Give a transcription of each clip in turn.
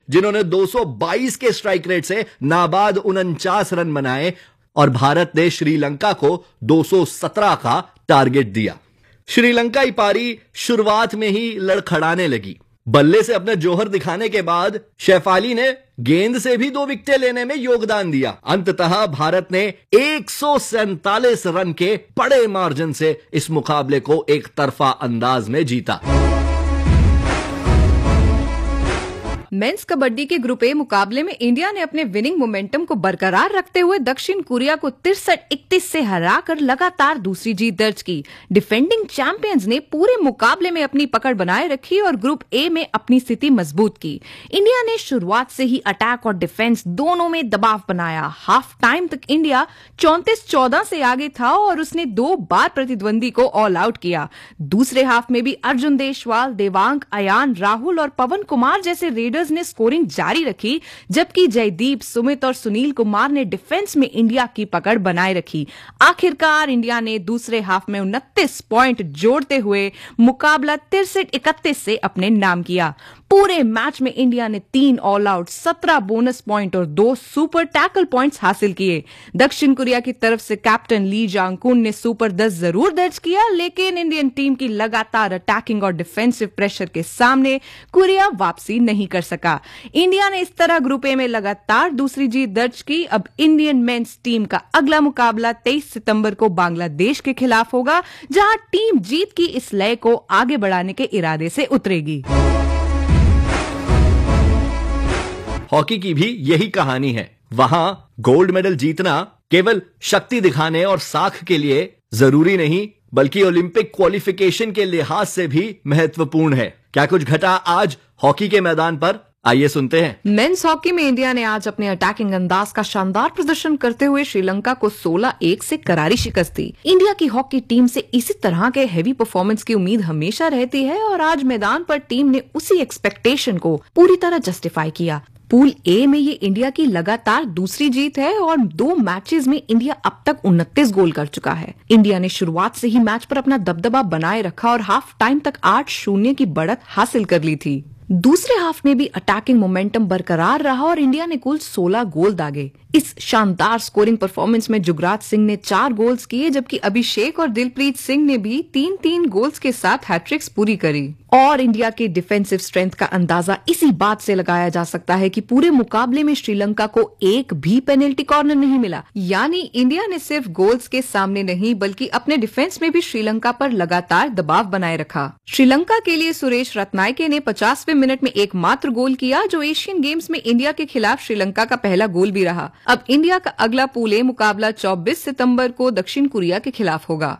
जिन्होंने 222 के strike rate से नाबाद 49 रन बनाए और भारत ने श्रीलंका को 217 का टारगेट दिया। श्रीलंकाई पारी शुरुआत में ही लड़खड़ाने लगी। बल्ले से अपने जोहर दिखाने के बाद शेफाली ने गेंद से भी 2 विकेटें लेने में योगदान दिया। अंततः भारत ने 147 रन के बड़े मार्जिन से इस मुकाबले को एक तरफा अंदाज में जीता। मेंस कबड्डी के ग्रुप ए मुकाबले में इंडिया ने अपने विनिंग मोमेंटम को बरकरार रखते हुए दक्षिण कोरिया को 63-31 से हराकर लगातार दूसरी जीत दर्ज की। डिफेंडिंग चैंपियंस ने पूरे मुकाबले में अपनी पकड़ बनाए रखी और ग्रुप ए में अपनी स्थिति मजबूत की। इंडिया ने शुरुआत से ही अटैक और डिफेंस दोनों में दबाव बनाया। हाफ टाइम तक इंडिया 34-14 से आगे था और उसने 2 बार प्रतिद्वंदी को ऑल आउट किया। दूसरे हाफ में भी अर्जुन देशवाल, देवांग, अयान, राहुल और पवन कुमार जैसे रेडर्स ने स्कोरिंग जारी रखी, जबकि जयदीप, सुमित और सुनील कुमार ने डिफेंस में इंडिया की पकड़ बनाए रखी। आखिरकार इंडिया ने दूसरे हाफ में 29 पॉइंट जोड़ते हुए मुकाबला 63-31 से अपने नाम किया। पूरे मैच में इंडिया ने 3 ऑल आउट, 17 बोनस पॉइंट और 2 सुपर टैकल पॉइंट्स हासिल किए। दक्षिण कोरिया की तरफ से कैप्टन ली जांग-कुन ने सुपर 10 जरूर दर्ज किया, लेकिन इंडियन टीम की लगातार अटैकिंग और डिफेंसिव प्रेशर के सामने कोरिया वापसी नहीं कर सका। इंडिया ने इस तरह ग्रुप ए में लगातार दूसरी जीत दर्ज की। अब इंडियन मेंस टीम का अगला मुकाबला 23 सितंबर को बांग्लादेश के खिलाफ होगा, जहां टीम जीत की इस लय को आगे बढ़ाने के इरादे से उतरेगी। हॉकी की भी यही कहानी है। वहां गोल्ड मेडल जीतना केवल शक्ति दिखाने और साख के लिए जरूरी नहीं, बल्कि ओलंपिक क्वालिफिकेशन के लिहाज से भी महत्वपूर्ण है। क्या कुछ घटा आज हॉकी के मैदान पर, आइए सुनते हैं। मेंस हॉकी में इंडिया ने आज अपने अटैकिंग अंदाज का शानदार प्रदर्शन करते हुए श्रीलंका को 16-1 से करारी शिकस्त दी। इंडिया की हॉकी टीम से इसी तरह के हैवी परफॉर्मेंस की उम्मीद हमेशा रहती है और आज मैदान पर टीम ने उसी एक्सपेक्टेशन को पूरी तरह जस्टिफाई किया। पूल ए में ये इंडिया की लगातार दूसरी जीत है और 2 मैचेस में इंडिया अब तक 29 गोल कर चुका है। इंडिया ने शुरुआत से ही मैच पर अपना दबदबा बनाए रखा और हाफ टाइम तक 8-0 की बढ़त हासिल कर ली थी। दूसरे हाफ में भी अटैकिंग मोमेंटम बरकरार रहा और इंडिया ने कुल 16 गोल दागे। इस शानदार स्कोरिंग परफॉर्मेंस में जुगराज सिंह ने 4 गोल्स किए, जबकि अभिषेक और दिलप्रीत सिंह ने भी 3-3 गोल्स के साथ हैट्रिक्स पूरी करी। और इंडिया के डिफेंसिव स्ट्रेंथ का अंदाजा इसी बात से लगाया जा सकता है कि पूरे मुकाबले में श्रीलंका को एक भी पेनल्टी कॉर्नर नहीं मिला। यानी इंडिया ने सिर्फ गोल्स के सामने नहीं, बल्कि अपने डिफेंस में भी श्रीलंका पर लगातार दबाव बनाए रखा। श्रीलंका के लिए सुरेश रत्नायके ने 50वें मिनट में एकमात्र गोल किया, जो एशियन गेम्स में इंडिया के खिलाफ श्रीलंका का पहला गोल भी रहा। अब इंडिया का अगला पूल ए मुकाबला 24 सितंबर को दक्षिण कोरिया के खिलाफ होगा।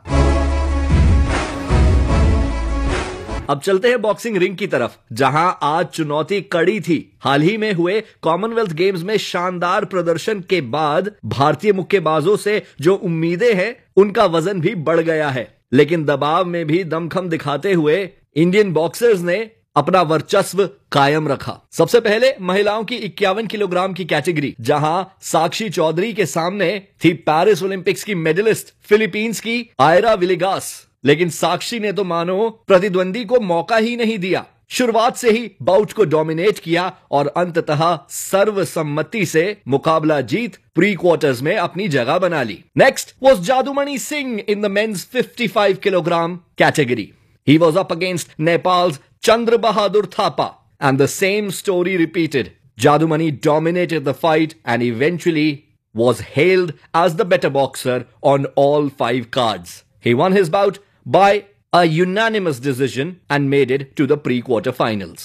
अब चलते हैं बॉक्सिंग रिंग की तरफ, जहां आज चुनौती कड़ी थी। हाल ही में हुए कॉमनवेल्थ गेम्स में शानदार प्रदर्शन के बाद भारतीय मुक्केबाजों से जो उम्मीदें हैं, उनका वजन भी बढ़ गया है। लेकिन दबाव में भी दमखम दिखाते हुए इंडियन बॉक्सर्स ने अपना वर्चस्व कायम रखा। सबसे पहले महिलाओं की 51 किलोग्राम की कैटेगरी, जहां साक्षी चौधरी के सामने थी पेरिस ओलंपिक्स की मेडलिस्ट फिलीपींस की आयरा विलेगास। लेकिन साक्षी ने तो मानो प्रतिद्वंदी को मौका ही नहीं दिया। शुरुआत से ही बाउट को डोमिनेट किया और अंततः सर्वसम्मति से मुकाबला जीत प्री क्वार्टर्स में अपनी जगह बना ली। Next was जादुमणि Singh in the mains 55 kilogram category. He was up against Nepal's Chandra Bahadur Thapa, and the same story repeated. Jadumani dominated the fight and eventually was hailed as the better boxer on all 5 cards. He won his bout by a unanimous decision and made it to the pre-quarterfinals.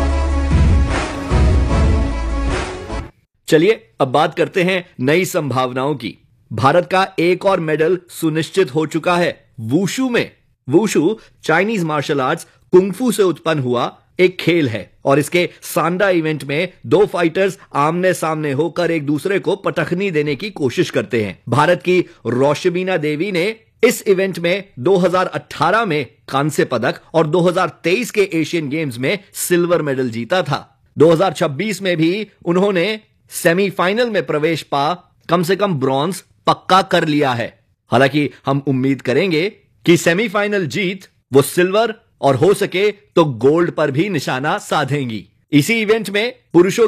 चलिए अब बात करते हैं नई संभावनाओं की। भारत का एक और मेडल सुनिश्चित हो चुका है वुशु में। Wushu Chinese martial arts kung fu से उत्पन्न हुआ एक खेल है और इसके सांडा इवेंट में 2 फाइटर्स आमने सामने होकर एक दूसरे को पटखनी देने की कोशिश करते हैं। भारत की रोशमीना देवी ने इस इवेंट में 2018 में कांस्य पदक और 2023 के एशियन गेम्स में सिल्वर मेडल जीता था। 2026 में भी उन्होंने सेमीफाइनल में प्रवेश पा कम से कम ब्रॉन्ज पक्का कर लिया है। हालांकि हम उम्मीद करेंगे कि सेमीफाइनल जीत वो सिल्वर और हो सके तो गोल्ड पर भी निशाना साधेंगी। इसी इवेंट में पुरुषों